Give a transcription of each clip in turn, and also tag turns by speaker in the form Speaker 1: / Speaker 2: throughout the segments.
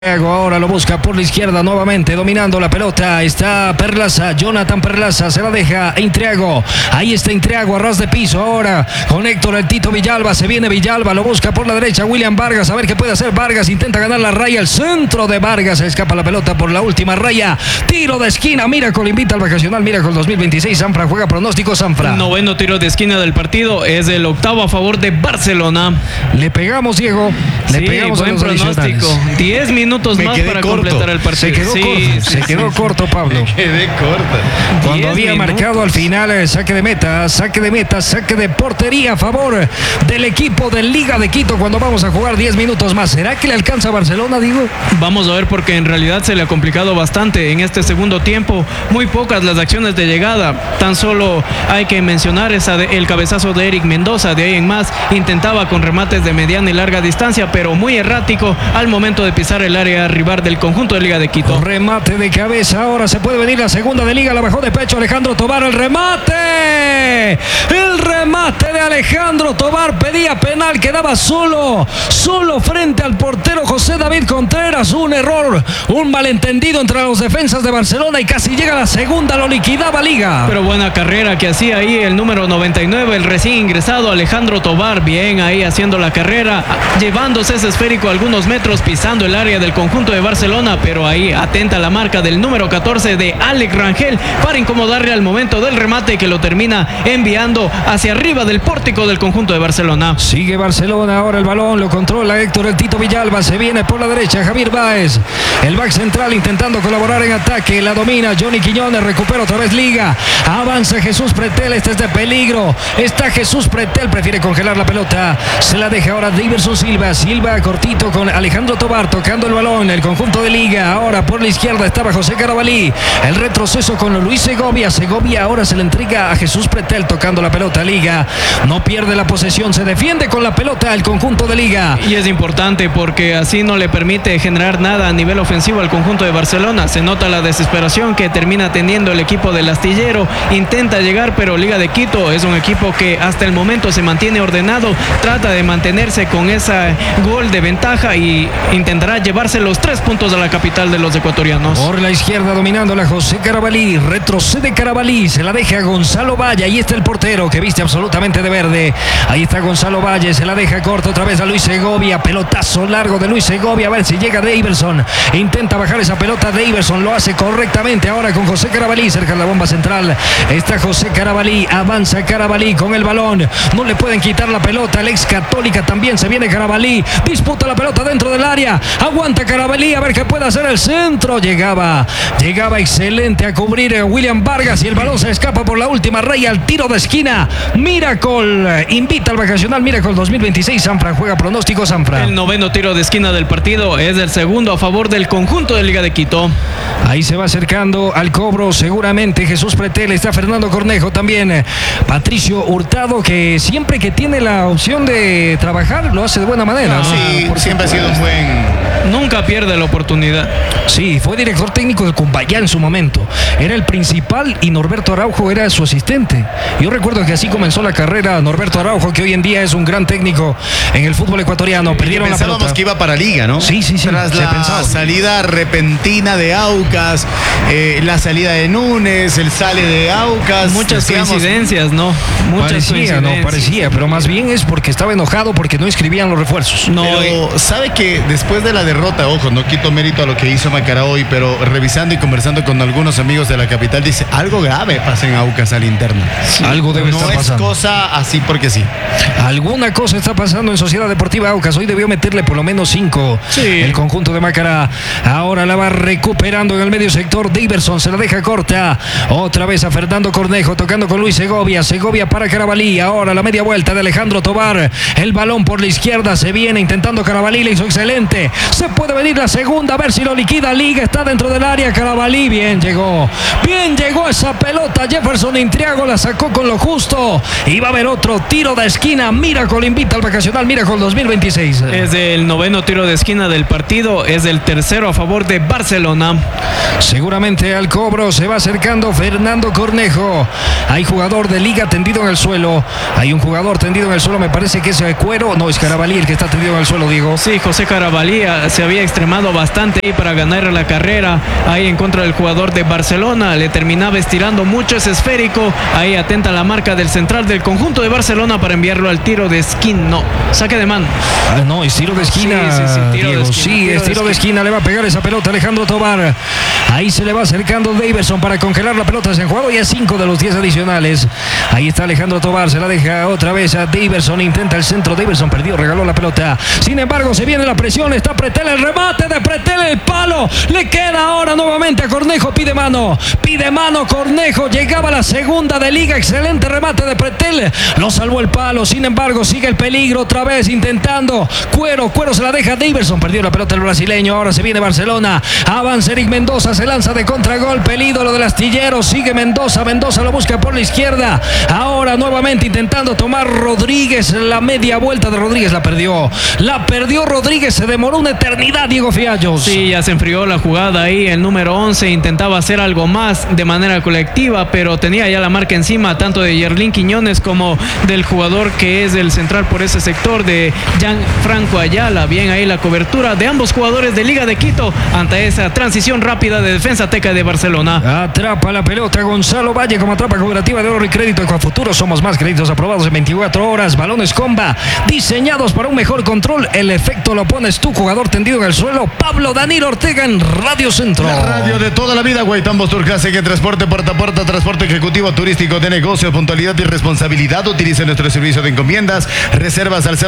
Speaker 1: Ahora lo busca por la izquierda nuevamente, dominando la pelota. Está Perlaza, Jonathan Perlaza, se la deja a Intriago. Ahí está Intriago, a ras de piso. Ahora con Héctor el Tito Villalba. Se viene Villalba, lo busca por la derecha. William Vargas, a ver qué puede hacer. Vargas intenta ganar la raya. El centro de Vargas, se escapa la pelota por la última raya. Tiro de esquina. Miracle invita al vacacional Miracle 2026. Sanfra juega pronóstico. Sanfra.
Speaker 2: Noveno tiro de esquina del partido. Es el octavo a favor de Barcelona.
Speaker 1: Le pegamos, Diego. Le pegamos
Speaker 2: buen pronóstico. 10 minutos más para completar el partido.
Speaker 1: Se quedó corto, Pablo.
Speaker 3: Me quedé corto.
Speaker 1: Cuando había marcado al final saque de meta, saque de portería a favor del equipo de Liga de Quito cuando vamos a jugar 10 minutos más. ¿Será que le alcanza a Barcelona, digo?
Speaker 2: Vamos a ver, porque en realidad se le ha complicado bastante en este segundo tiempo. Muy pocas las acciones de llegada. Tan solo hay que mencionar el cabezazo de Eric Mendoza. De ahí en más intentaba con remates de mediana y larga distancia, pero muy errático al momento de pisar el área rival del conjunto de Liga de Quito.
Speaker 1: Remate de cabeza, ahora se puede venir la segunda de Liga, la bajó de pecho Alejandro Tobar, el remate de Alejandro Tobar, pedía penal, quedaba solo frente al portero José David Contreras. Un error, un malentendido entre los defensas de Barcelona y casi llega la segunda, lo liquidaba Liga.
Speaker 2: Pero buena carrera que hacía ahí el número 99, el recién ingresado Alejandro Tobar, bien ahí haciendo la carrera, llevándose ese esférico algunos metros, pisando el área del conjunto de Barcelona, pero ahí atenta la marca del número 14 de Alex Rangel para incomodarle al momento del remate, que lo termina enviando hacia arriba del pórtico del conjunto de Barcelona.
Speaker 1: Sigue Barcelona, ahora el balón lo controla Héctor el Tito Villalba, se viene por la derecha Javier Báez, el back central intentando colaborar en ataque, la domina Johnny Quiñones, recupera otra vez Liga, avanza Jesús Pretel, este es de peligro, está Jesús Pretel, prefiere congelar la pelota, se la deja ahora Diverson Silva cortito con Alejandro Tobar, tocando el balón, el conjunto de Liga. Ahora por la izquierda estaba José Carabalí, el retroceso con Luis Segovia ahora se le entrega a Jesús Pretel, tocando la pelota. Liga no pierde la posesión, se defiende con la pelota el conjunto de Liga,
Speaker 2: y es importante porque así no le permite generar nada a nivel ofensivo al conjunto de Barcelona. Se nota la desesperación que termina teniendo el equipo del Astillero, intenta llegar, pero Liga de Quito es un equipo que hasta el momento se mantiene ordenado, trata de mantenerse con ese gol de ventaja y intentará llevarse los 3 puntos a la capital de los ecuatorianos.
Speaker 1: Por la izquierda dominándola José Carabalí, retrocede Carabalí, se la deja a Gonzalo Valle, ahí está el portero que viste absolutamente de verde, ahí está Gonzalo Valle, se la deja corta otra vez a Luis Segovia, pelotazo largo de Luis Segovia, a ver si llega Daverson, intenta bajar esa pelota, Daverson lo hace correctamente, ahora con José Carabalí, cerca de la bomba central, está José Carabalí, avanza Carabalí con el balón, no le pueden quitar la pelota, el ex Católica también, se viene Carabalí, disputa la pelota dentro del área, aguanta Carabalí, a ver qué puede hacer el centro, llegaba excelente a cubrir William Vargas y el balón se escapa por la última raya al tiro de esquina. Miracle invita al vacacional Miracle 2026. Sanfra juega pronóstico. Sanfra.
Speaker 2: El noveno tiro de esquina del partido es el segundo a favor del conjunto de Liga de Quito.
Speaker 1: Ahí se va acercando al cobro seguramente Jesús Pretel, está Fernando Cornejo también, Patricio Hurtado, que siempre que tiene la opción de trabajar lo hace de buena manera, ¿no?
Speaker 3: Sí, siempre ha sido un buen...
Speaker 2: Nunca pierde la oportunidad.
Speaker 1: Sí, fue director técnico de Cumbayá en su momento. Era el principal y Norberto Araujo era su asistente. Yo recuerdo que así comenzó la carrera Norberto Araujo, que hoy en día es un gran técnico en el fútbol ecuatoriano. Perdieron la pelota.
Speaker 3: Pensábamos que iba para Liga, ¿no?
Speaker 1: Sí.
Speaker 3: Tras la salida repentina de Aucas, la salida de Núñez, el sale de Aucas.
Speaker 2: Muchas coincidencias, ¿no?
Speaker 1: Parecía, pero más bien es porque estaba enojado porque no inscribían los refuerzos.
Speaker 3: No, pero sabe que después de la derrota, ojo, no quito mérito a lo que hizo Macará hoy, pero revisando y conversando con algunos amigos de la capital, dice, algo grave pasa en Aucas al interno.
Speaker 1: Sí, algo debe estar pasando.
Speaker 3: No es cosa así porque sí.
Speaker 1: Alguna cosa está pasando en Sociedad Deportiva Aucas. Hoy debió meterle por lo menos 5 el conjunto de Macará. Ahora la va recuperando en el medio sector. Diverson se la deja corta. Otra vez a Fernando Cornejo tocando con Luis Segovia. Segovia para Carabalí. Ahora la media vuelta de Alejandro Tobar. El balón por la izquierda se viene intentando Carabalí. Le hizo excelente. Se puede venir la segunda. A ver si lo liquida. Liga está dentro del área. Carabalí bien llegó esa pelota. Jefferson Intriago la sacó con lo justo. Y va a haber otro tiro de esquina. Miracle invita al vacacional Miracle 2026.
Speaker 2: Es el noveno tiro de esquina del partido. Es el tercero a favor de Barcelona.
Speaker 1: Seguramente al cobro se va acercando Fernando Cornejo. Hay jugador de Liga tendido en el suelo. Hay un jugador tendido en el suelo. Me parece que es Cuero. No, es Carabalí el que está tendido en el suelo, Diego.
Speaker 2: Sí, José Carabalí se había extremado bastante ahí para ganar la carrera ahí en contra del jugador de Barcelona. Le terminaba estirando mucho ese esférico. Ahí atenta la marca del central del conjunto de Barcelona para enviarlo al tiro de esquina. No, saque de mano.
Speaker 1: No, es tiro de esquina. Sí, es tiro de esquina. Le va a pegar esa pelota Alejandro Tobar. Ahí se le va acercando Daverson para congelar la pelota. Se han jugado ya 5 de los 10 adicionales. Ahí está Alejandro Tobar. Se la deja otra vez a Daverson. Intenta el centro. Daverson perdió, regaló la pelota. Sin embargo, se viene la presión. Está Pretel, el remate de Pretel, el palo. Le queda ahora nuevamente a Cornejo. Pide mano Cornejo. Llegaba la segunda de liga. Excelente remate de Pretel. Lo salvó el palo. Sin embargo, sigue el peligro otra vez intentando. Cuero se la deja Daverson. Perdió la pelota el brasileño. Ahora se viene Barcelona. Avanza Eric Mendoza. Se lanza de contragolpe. El ídolo del astillero. Sigue Mendoza. Mendoza lo busca por la izquierda. Ahora nuevamente intentando tomar Rodríguez. La media vuelta de Rodríguez la perdió. Rodríguez. Se demoró una eternidad, Diego Fiallos.
Speaker 2: Sí, ya se enfrió la jugada ahí. El número 11 intentaba hacer algo más de manera colectiva, pero tenía ya la marca encima tanto de Yerlín Quiñones como del jugador que es el central por ese sector de Gianfranco Ayala. Bien ahí la cobertura de ambos jugadores de Liga de Quito ante esa transición rápida de Defensa Teca de Barcelona.
Speaker 1: Atrapa la pelota Gonzalo Valle como atrapa cooperativa de Oro y Crédito Ecuafuturo. Somos más créditos aprobados en 24 horas. Balones Comba diseñados para un mejor control. El efecto lo pones tú, jugador tendido en el suelo. Pablo Danilo Ortega en Radio Centro.
Speaker 3: La radio de toda la vida. Guaitambos Tour Classic en transporte puerta a puerta, transporte ejecutivo turístico de negocios, puntualidad y responsabilidad. Utilice nuestro servicio de encomiendas. Reservas al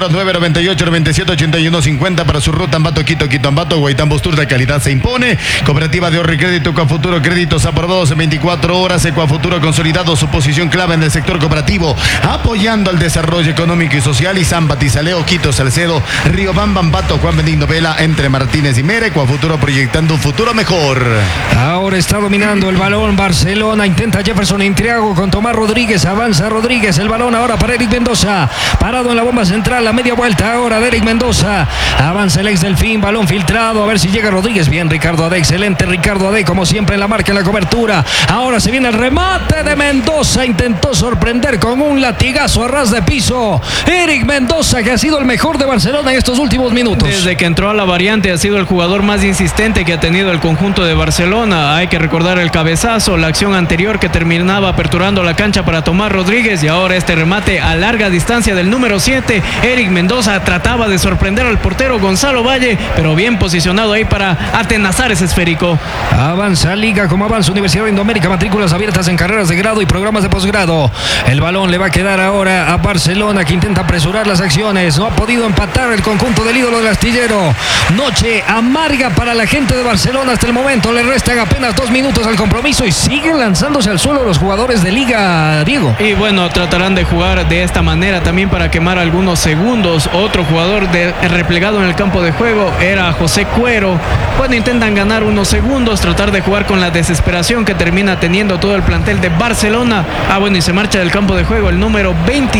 Speaker 3: 0998-978150 para su ruta Ambato, Quito, Ambato. Guaitambos Tour, de calidad se impone. Cooperativa de Ahorro y Crédito Ecuafuturo, créditos aprobados en 24 horas. Ecuafuturo consolidado su posición clave en el sector cooperativo, apoyando al desarrollo económico y social. Y San Batizaleo, Quito, Salcedo, Riobamba, Ambato, Juan Benigno Vela, entre Martínez y Mere. Ecuafuturo proyectando un futuro mejor.
Speaker 1: Ahora está dominando el balón Barcelona. Intenta Jefferson Intriago con Tomás Rodríguez. Avanza Rodríguez. El balón ahora para Eric Mendoza. Parado en la bomba central. La media vuelta ahora de Eric Mendoza. Avanza el ex Delfín. Balón filtrado. A ver si llega Rodríguez. Bien, Ricardo Ade. Excelente Ricardo Ade. Como siempre en la marca, en la cobertura. Ahora se viene el remate de Mendoza. Intentó sorprender con un latigazo a ras de piso. Eric Mendoza, que ha sido el mejor de Barcelona en estos últimos minutos.
Speaker 2: Desde que entró a la variante ha sido el jugador más insistente que ha tenido el conjunto de Barcelona. Hay que recordar el cabezazo, la acción anterior que terminaba aperturando la cancha para Tomás Rodríguez, y ahora este remate a larga distancia del número 7. Eric Mendoza trataba de sorprender al portero Gonzalo Valle, pero bien posicionado ahí para atenazar ese esférico.
Speaker 1: Avanza Liga como avanza Universidad de Indoamérica, matrículas abiertas en carreras de grado y programas de posgrado. El balón le va a quedar ahora a Barcelona, que intenta apresurar las acciones. No ha podido empatar el conjunto del ídolo del astillero. Noche amarga para la gente de Barcelona hasta el momento. Le restan apenas 2 minutos al compromiso y siguen lanzándose al suelo los jugadores de Liga, Diego.
Speaker 2: Y bueno, tratarán de jugar de esta manera también para quemar algunos segundos. Otro jugador replegado en el campo de juego era José Cuero. Bueno, intentan ganar unos segundos, tratar de jugar con la desesperación que termina teniendo todo el plantel de Barcelona. Bueno, y se marcha del campo de juego el número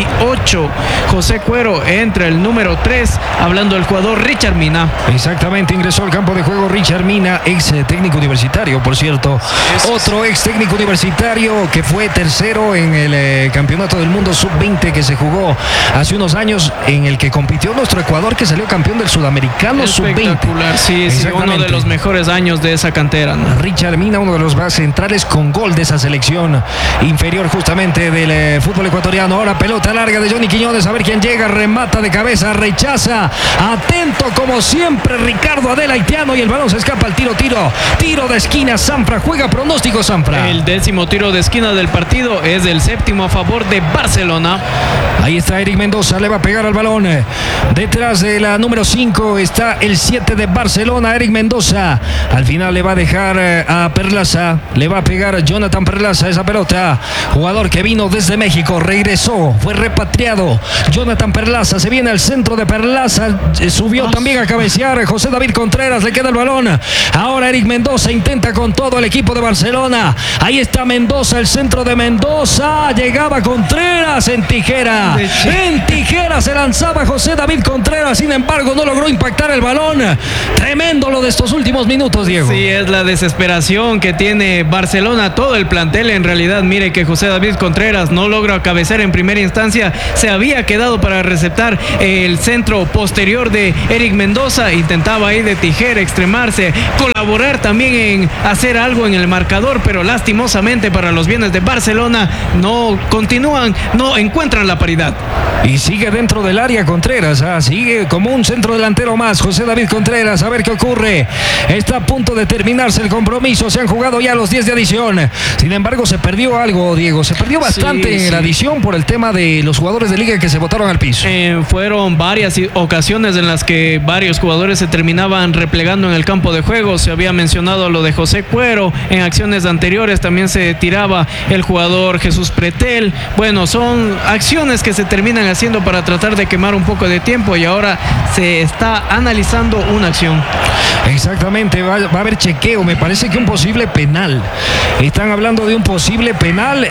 Speaker 2: 28, José Cuero, entra el número 3, hablando del jugador Richard Mina.
Speaker 1: Exactamente, ingresó al campo de juego Richard Mina, ex técnico universitario, por cierto. Otro ex técnico universitario que fue tercero en el campeonato del mundo sub-20 que se jugó hace unos años, en el que compitió nuestro Ecuador, que salió campeón del sudamericano sub-20.
Speaker 2: Espectacular, sí, uno de los mejores años de esa cantera, ¿no?
Speaker 1: Richard Mina, uno de los más centrales con gol de esa selección inferior justamente del fútbol ecuatoriano. Ahora pelota larga de Johnny Quiñones, a ver quién llega, remata de cabeza, rechaza, atento como siempre Ricardo Adel Haitiano, y el balón se escapa al tiro de esquina. Sanfra juega, pronóstico Sanfra.
Speaker 2: El 10º tiro de esquina del partido es el 7º a favor de Barcelona.
Speaker 1: Ahí está Eric Mendoza, le va a pegar al balón. Detrás de la número 5 está el 7 de Barcelona, Eric Mendoza. Al final le va a dejar a Perlaza, le va a pegar a Jonathan Perlaza esa pelota. Jugador que vino desde México, regresó, fue repatriado. Jonathan Perlaza, se viene al centro de Perlaza, subió también a cabecear José David Contreras, le queda el balón. Ahora Eric Mendoza intenta con todo el equipo de Barcelona. Ahí está Mendoza, el centro de Mendoza. Llegaba Contreras en tijera. En tijera se lanzaba José David Contreras. Sin embargo, no logró impactar el balón. Tremendo lo de estos últimos minutos, Diego.
Speaker 2: Sí, es la desesperación que tiene Barcelona, todo el plantel. En realidad, mire que José David Contreras no logra cabecear en primera instancia. Se había quedado para receptar el centro posterior de Eric Mendoza. Intentaba ahí de tijera extremarse, colaborar también en hacer algo en el marcador, pero lastimosamente para los bienes de Barcelona no continúan, no encuentran la paridad.
Speaker 1: Y sigue dentro del área Contreras, sigue como un centro delantero más José David Contreras. A ver qué ocurre. Está a punto de terminarse el compromiso. Se han jugado ya los 10 de adición. Sin embargo, se perdió algo, Diego. Se perdió bastante en la adición por el tema de los jugadores de liga que se botaron al piso.
Speaker 2: Fueron varias ocasiones en las que varios jugadores se terminaban replegando en el campo de juego. Se había mencionado lo de José Cuero. En acciones anteriores también se tiraba el jugador Jesús Pretel. Bueno, son acciones que se terminan haciendo para tratar de quemar un poco de tiempo, y ahora se está analizando una acción.
Speaker 1: Exactamente, va a haber chequeo. Me parece que un posible penal. Están hablando de un posible penal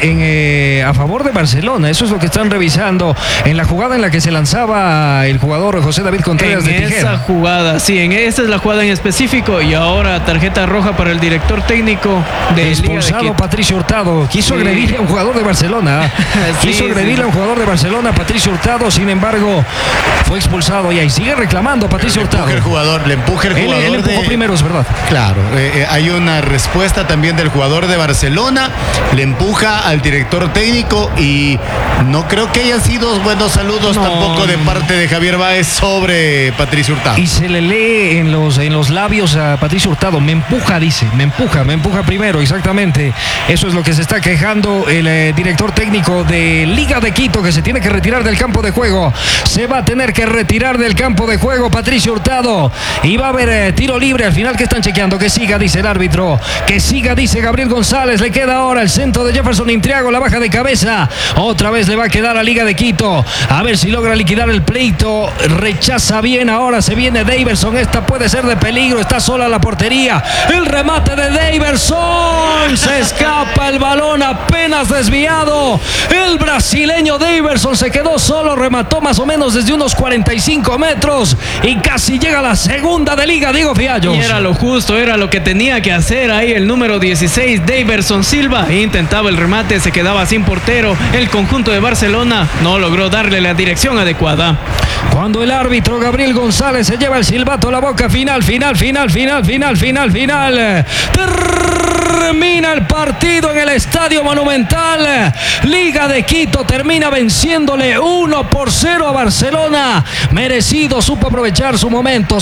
Speaker 1: a favor de Barcelona. Eso es lo que están revisando en la jugada en la que se lanzaba el jugador José David Contreras de tijera.
Speaker 2: Esa jugada, sí, esta es la jugada en específico, y ahora tarjeta roja para el director técnico de
Speaker 1: expulsado Patricio Hurtado. Quiso agredirle a un jugador de Barcelona. Quiso agredirle a un jugador de Barcelona, Patricio Hurtado. Sin embargo, fue expulsado, y ahí sigue reclamando Patricio Hurtado.
Speaker 3: Le empuja el jugador.
Speaker 1: Él empujó primero, es verdad.
Speaker 3: Claro, hay una respuesta también del jugador de Barcelona. Le empuja al director técnico, y no creo que hayan sido buenos saludos tampoco de parte de Javier Báez sobre Patricio Hurtado.
Speaker 1: Y se le lee en los labios a Patricio Hurtado. Me empuja, dice. Me empuja primero, exactamente. Eso es lo que se está quejando el director técnico de Liga de Quito, que se tiene que retirar del campo de juego. Se va a tener que retirar del campo de juego Patricio Hurtado, y va a haber tiro libre al final. Que están chequeando, que siga, dice el árbitro, que siga, dice Gabriel González. Le queda ahora el centro de Jefferson Intriago, la baja de cabeza, otra vez le va a quedar a Liga de Quito, a ver si logra liquidar el pleito. Rechaza bien, ahora se viene Daverson. Esta puede ser de peligro, está sola la portería, el remate de Daverson, se escapa el balón, apenas desviado. El brasileño Daverson se quedó solo, remató más o menos desde unos 45 metros y casi llega a la segunda de Liga, Diego Fiallos.
Speaker 2: Y era lo justo, era lo que tenía que hacer ahí el número 16, Daverson Silva. Intentaba el remate, se quedaba sin portero. El conjunto de Barcelona no logró darle la dirección adecuada.
Speaker 1: Cuando el árbitro Gabriel González se lleva el silbato a la boca, final. Termina el partido en el Estadio Monumental. Liga de Quito termina venciéndole 1-0 a Barcelona. Merecido, supo aprovechar su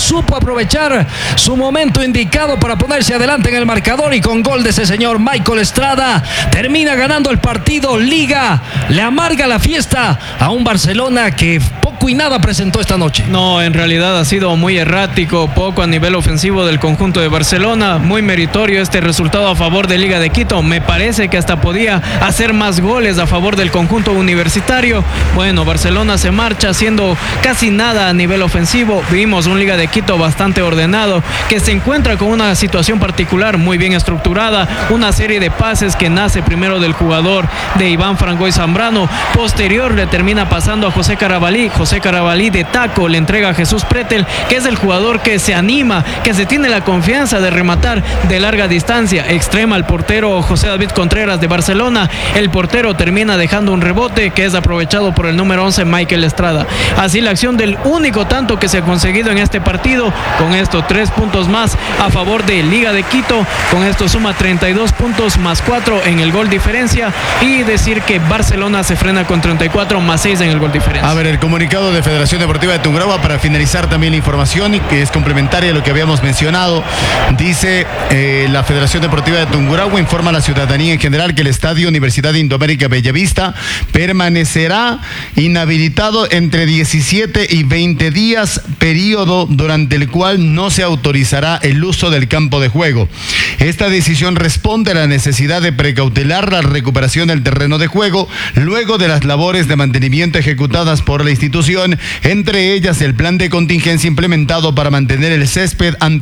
Speaker 1: momento indicado para ponerse adelante en el marcador, y con gol de ese señor Michael Estrada termina ganando el partido. Liga le amarga la fiesta a un Barcelona que poco y nada presentó esta noche.
Speaker 2: No, en realidad ha sido muy errático, poco a nivel ofensivo del conjunto de Barcelona. Muy meritorio este resultado a favor de Liga de Quito. Me parece que hasta podía hacer más goles a favor del conjunto universitario. Bueno, Barcelona se marcha haciendo casi nada a nivel ofensivo. Vimos un Liga de Quito bastante ordenado, que se encuentra con una situación particular muy bien estructurada, una serie de pases que nace primero del jugador de Iván Frangoy Zambrano, posterior le termina pasando a José Carabalí de taco le entrega a Jesús Pretel, que es el jugador que se anima, que se tiene la confianza de rematar de larga distancia. Extrema al portero José David Contreras de Barcelona, el portero termina dejando un rebote que es aprovechado por el número 11 Michael Estrada. Así la acción del único tanto que se ha conseguido en este partido. Con esto 3 puntos más a favor de Liga de Quito, con esto suma 32 puntos más 4 en el gol diferencia, y decir que Barcelona se frena con 34 más 6 en el gol diferencia.
Speaker 3: A ver, el comunicado de Federación Deportiva de Tungurahua para finalizar también la información, y que es complementaria a lo que habíamos mencionado. Dice la Federación Deportiva de Tungurahua informa a la ciudadanía en general que el Estadio Universidad Indoamérica Bellavista permanecerá inhabilitado entre 17 y 20 días, periodo durante el cual no se autorizará el uso del campo de juego. Esta decisión responde a la necesidad de precautelar la recuperación del terreno de juego luego de las labores de mantenimiento ejecutadas por la institución, entre ellas el plan de contingencia implementado para mantener el césped ante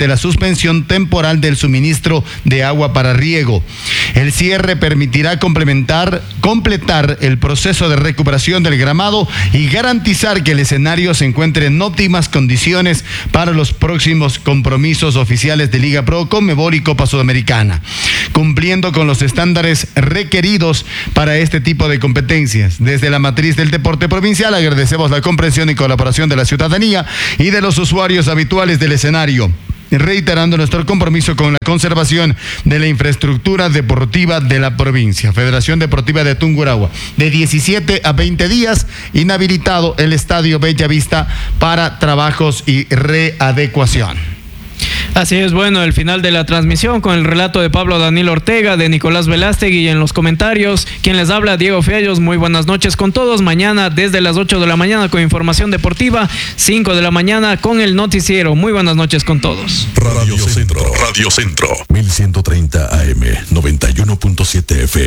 Speaker 3: de la suspensión temporal del suministro de agua para riego. El cierre permitirá completar el proceso de recuperación del gramado y garantizar que el escenario se encuentre en óptimas condiciones para los próximos compromisos oficiales de Liga Pro, Conmebol y Copa Sudamericana, cumpliendo con los estándares requeridos para este tipo de competencias. Desde la matriz del deporte provincial agradecemos la comprensión y colaboración de la ciudadanía y de los usuarios habituales del escenario, reiterando nuestro compromiso con la conservación de la infraestructura deportiva de la provincia. Federación Deportiva de Tungurahua, de 17 a 20 días, inhabilitado el Estadio Bellavista para trabajos y readecuación.
Speaker 2: Así es, bueno, el final de la transmisión con el relato de Pablo Daniel Ortega, de Nicolás Velástegui, y en los comentarios, quien les habla, Diego Fiallos. Muy buenas noches con todos. Mañana desde las 8 de la mañana con información deportiva, 5 de la mañana con el noticiero. Muy buenas noches con todos.
Speaker 4: Radio Centro, 1130 AM, 91.7 FM.